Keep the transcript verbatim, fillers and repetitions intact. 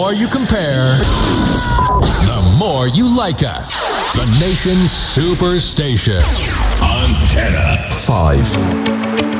more you compare, the more you like us. The nation's superstation. Antenna Five.